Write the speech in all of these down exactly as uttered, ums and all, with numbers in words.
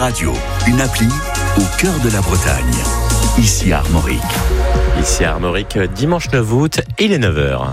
radio, une appli au cœur de la Bretagne. Ici à Armorique. Ici à Armorique, dimanche neuf août, il est neuf heures.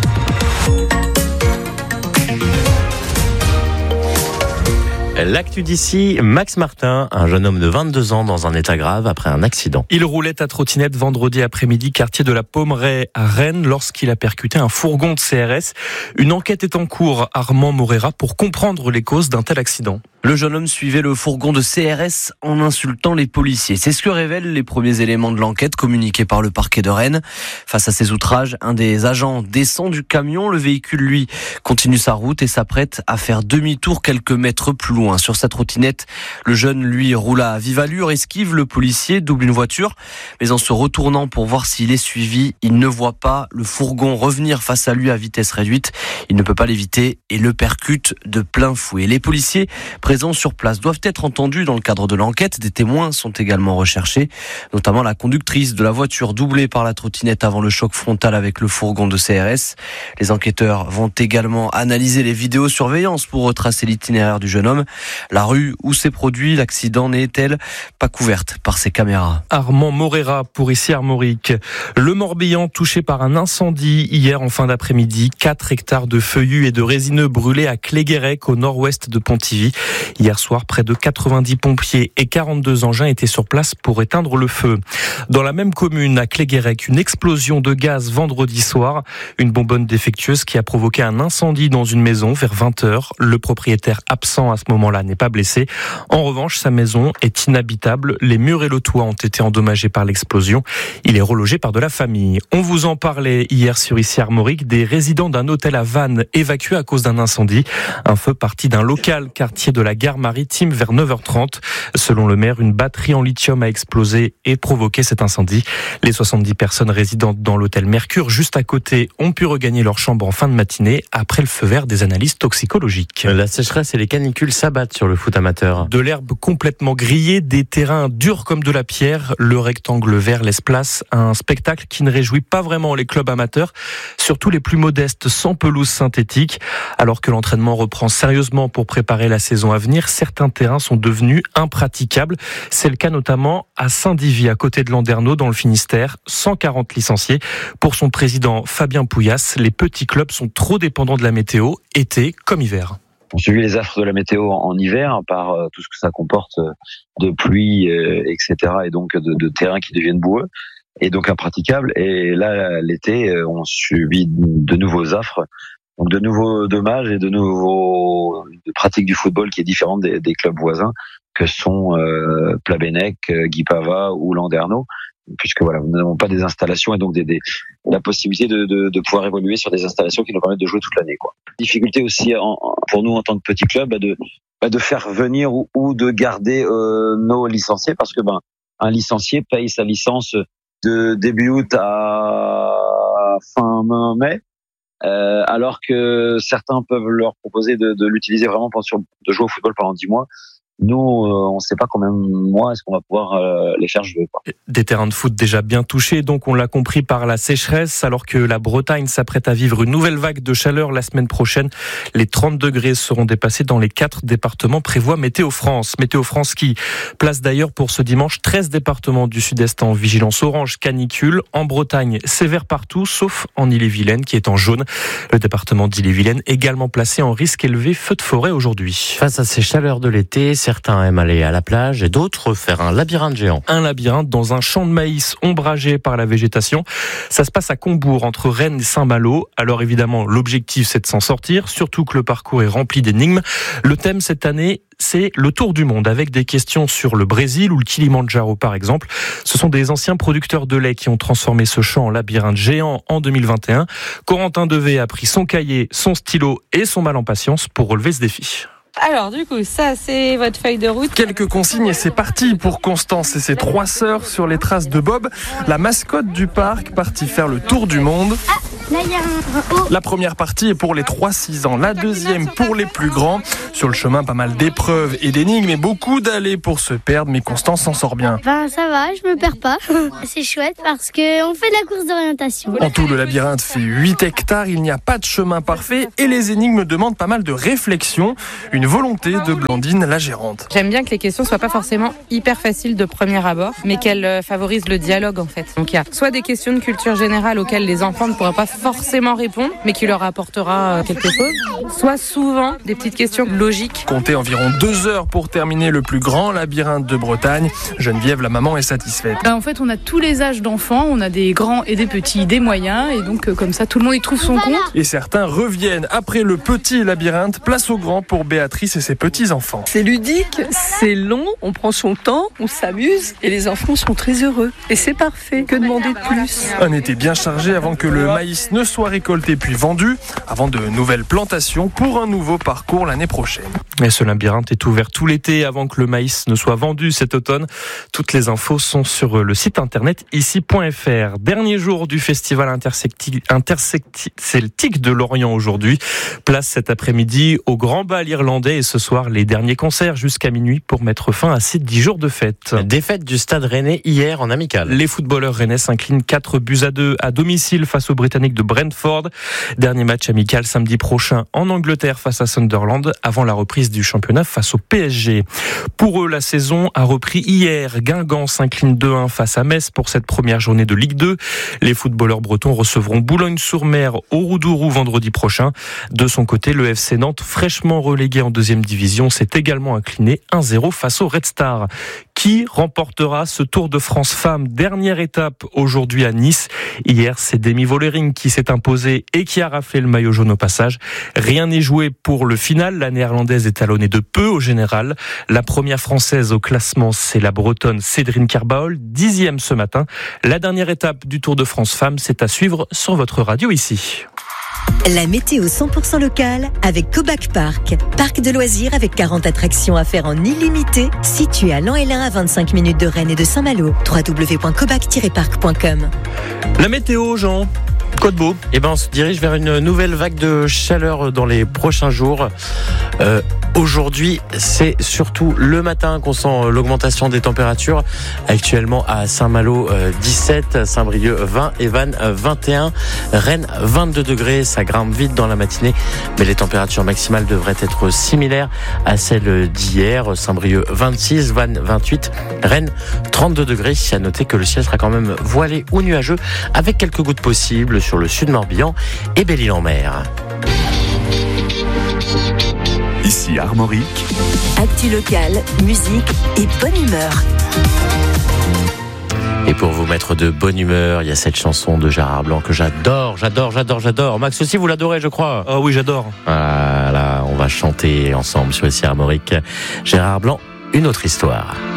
L'actu d'ici, Max Martin, un jeune homme de vingt-deux ans dans un état grave après un accident. Il roulait à trottinette vendredi après-midi, quartier de la Pommeraye à Rennes, lorsqu'il a percuté un fourgon de C R S. Une enquête est en cours, Armand Morera, pour comprendre les causes d'un tel accident. Le jeune homme suivait le fourgon de C R S en insultant les policiers. C'est ce que révèlent les premiers éléments de l'enquête communiqués par le parquet de Rennes. Face à ces outrages, un des agents descend du camion. Le véhicule, lui, continue sa route et s'apprête à faire demi-tour quelques mètres plus loin. Sur sa trottinette, le jeune, lui, roule à vive allure, esquive le policier, double une voiture. Mais en se retournant pour voir s'il est suivi, il ne voit pas le fourgon revenir face à lui à vitesse réduite. Il ne peut pas l'éviter et le percute de plein fouet. Les policiers présents sur place doivent être entendus dans le cadre de l'enquête. Des témoins sont également recherchés, notamment la conductrice de la voiture doublée par la trottinette avant le choc frontal avec le fourgon de C R S. Les enquêteurs vont également analyser les vidéosurveillances pour retracer l'itinéraire du jeune homme. La rue où s'est produit l'accident n'est-elle pas couverte par ces caméras? Armand Morera pour ici Armorique. Le Morbihan touché par un incendie hier en fin d'après-midi. quatre hectares de feuillus et de résineux brûlés à Cléguérec au nord-ouest de Pontivy. Hier soir, près de quatre-vingt-dix pompiers et quarante-deux engins étaient sur place pour éteindre le feu. Dans la même commune, à Cléguérec, une explosion de gaz vendredi soir. Une bonbonne défectueuse qui a provoqué un incendie dans une maison vers vingt heures. Le propriétaire absent à ce moment-là n'est pas blessé. En revanche, sa maison est inhabitable. Les murs et le toit ont été endommagés par l'explosion. Il est relogé par de la famille. On vous en parlait hier sur Ici Armorique, des résidents d'un hôtel à Vannes évacués à cause d'un incendie. Un feu parti d'un local quartier de la gare maritime vers neuf heures trente. Selon le maire, une batterie en lithium a explosé et provoqué cet incendie. Les soixante-dix personnes résidentes dans l'hôtel Mercure, juste à côté, ont pu regagner leur chambre en fin de matinée après le feu vert des analyses toxicologiques. La sécheresse et les canicules s'abattent sur le foot amateur. De l'herbe complètement grillée, des terrains durs comme de la pierre. Le rectangle vert laisse place à un spectacle qui ne réjouit pas vraiment les clubs amateurs, surtout les plus modestes, sans pelouse synthétique. Alors que l'entraînement reprend sérieusement pour préparer la saison à venir, certains terrains sont devenus impraticables. C'est le cas notamment à Saint-Divy, à côté de Landerneau, dans le Finistère. cent quarante licenciés. Pour son président Fabien Pouillas, les petits clubs sont trop dépendants de la météo, été comme hiver. On subit les affres de la météo en hiver par euh, tout ce que ça comporte de pluie, euh, et cetera. Et donc de, de terrains qui deviennent boueux et donc impraticables. Et là, l'été, on subit de nouveaux affres. Donc de nouveaux dommages et de nouveaux de pratiques du football qui est différente des, des clubs voisins que sont euh, Plabennec, Guipava ou Landerneau, puisque voilà, nous n'avons pas des installations et donc des, des, la possibilité de, de, de pouvoir évoluer sur des installations qui nous permettent de jouer toute l'année, quoi. Difficulté aussi en, pour nous en tant que petit club bah de bah de faire venir ou, ou de garder euh, nos licenciés, parce que ben un licencié paye sa licence de début août à fin mai. Euh, alors que certains peuvent leur proposer de, de l'utiliser vraiment pour, sur, de jouer au football pendant dix mois. Nous, euh, on ne sait pas combien de mois est-ce qu'on va pouvoir euh, les faire jouer, quoi. Des terrains de foot déjà bien touchés, donc on l'a compris, par la sécheresse, alors que la Bretagne s'apprête à vivre une nouvelle vague de chaleur la semaine prochaine. Les trente degrés seront dépassés dans les quatre départements, prévoit Météo France. Météo France qui place d'ailleurs pour ce dimanche treize départements du sud-est en vigilance orange canicule. En Bretagne, sévère partout, sauf en Ille-et-Vilaine qui est en jaune. Le département d'Ille-et-Vilaine également placé en risque élevé feu de forêt aujourd'hui. Face à ces chaleurs de l'été, certains aiment aller à la plage et d'autres faire un labyrinthe géant. Un labyrinthe dans un champ de maïs ombragé par la végétation. Ça se passe à Combourg, entre Rennes et Saint-Malo. Alors évidemment, l'objectif c'est de s'en sortir, surtout que le parcours est rempli d'énigmes. Le thème cette année, c'est le tour du monde, avec des questions sur le Brésil ou le Kilimandjaro par exemple. Ce sont des anciens producteurs de lait qui ont transformé ce champ en labyrinthe géant en deux mille vingt et un. Corentin Devet a pris son cahier, son stylo et son mal en patience pour relever ce défi. Alors du coup, ça c'est votre feuille de route. Quelques consignes et c'est parti pour Constance et ses trois sœurs sur les traces de Bob, la mascotte du parc, partie faire le tour du monde. Ah, Là, il y a un haut. La première partie est pour les trois six ans, la deuxième pour les plus grands. Sur le chemin, pas mal d'épreuves et d'énigmes et beaucoup d'allées pour se perdre, mais Constance s'en sort bien. Ben, ça va, je me perds pas. C'est chouette parce qu'on fait de la course d'orientation. En tout, le labyrinthe fait huit hectares, il n'y a pas de chemin parfait et les énigmes demandent pas mal de réflexion. Une volonté de Blandine, la gérante. J'aime bien que les questions soient pas forcément hyper faciles de premier abord, mais qu'elles favorisent le dialogue en fait. Donc il y a soit des questions de culture générale auxquelles les enfants ne pourraient pas forcément répondre, mais qui leur apportera quelque chose, soit souvent des petites questions logiques. Comptez environ deux heures pour terminer le plus grand labyrinthe de Bretagne. Geneviève, la maman, est satisfaite. En fait, on a tous les âges d'enfants, on a des grands et des petits, des moyens, et donc comme ça, tout le monde y trouve son compte. Et certains reviennent après le petit labyrinthe, place au grand pour Béatrice et ses petits-enfants. C'est ludique, c'est long, on prend son temps, on s'amuse, et les enfants sont très heureux. Et c'est parfait, que demander de plus ? Un été bien chargé avant que le maïs ne soit récolté puis vendu, avant de nouvelles plantations pour un nouveau parcours l'année prochaine. Et ce labyrinthe est ouvert tout l'été avant que le maïs ne soit vendu cet automne. Toutes les infos sont sur le site internet ici point f r. Dernier jour du festival intersecti- interceltique de Lorient aujourd'hui. Place cet après-midi au Grand Bal irlandais et ce soir les derniers concerts jusqu'à minuit pour mettre fin à ces dix jours de fête. Défaite du Stade Rennais hier en amical. Les footballeurs rennais s'inclinent quatre buts à deux à domicile face aux Britanniques de Brentford. Dernier match amical samedi prochain en Angleterre face à Sunderland avant la reprise du championnat face au P S G. Pour eux, la saison a repris hier. Guingamp s'incline deux un face à Metz pour cette première journée de Ligue deux. Les footballeurs bretons recevront Boulogne-sur-Mer au Roudourou vendredi prochain. De son côté, le F C Nantes, fraîchement relégué en deuxième division, s'est également incliné un zéro face au Red Star. Qui remportera ce Tour de France Femmes? Dernière étape aujourd'hui à Nice. Hier, c'est Demi Vollering qui s'est imposée et qui a raflé le maillot jaune au passage. Rien n'est joué pour le final. La néerlandaise est talonnée de peu au général. La première française au classement, c'est la bretonne Cédrine Carbaol, dixième ce matin. La dernière étape du Tour de France Femmes, c'est à suivre sur votre radio ici. La météo cent pour cent locale avec Cobac Park. Parc de loisirs avec quarante attractions à faire en illimité, situé à Lan-Hélin à vingt-cinq minutes de Rennes et de Saint-Malo. w w w point cobac tiret parc point com. La météo, Jean. Quoi de beau ? Eh ben, on se dirige vers une nouvelle vague de chaleur dans les prochains jours. Euh, aujourd'hui, c'est surtout le matin qu'on sent l'augmentation des températures. Actuellement à Saint-Malo, euh, dix-sept, Saint-Brieuc, vingt, et Vannes, vingt et un, Rennes, vingt-deux degrés. Ça grimpe vite dans la matinée, mais les températures maximales devraient être similaires à celles d'hier. Saint-Brieuc, vingt-six, Vannes, vingt-huit, Rennes, trente-deux degrés. À noter que le ciel sera quand même voilé ou nuageux avec quelques gouttes possibles sur le sud Morbihan et Belle-Île-en-Mer. Ici Armorique. Actu locale, musique et bonne humeur. Et pour vous mettre de bonne humeur, il y a cette chanson de Gérard Blanc que j'adore, j'adore, j'adore, j'adore. Max aussi, vous l'adorez, je crois. Ah oui, j'adore. Voilà, on va chanter ensemble sur Ici Armorique. Gérard Blanc, une autre histoire.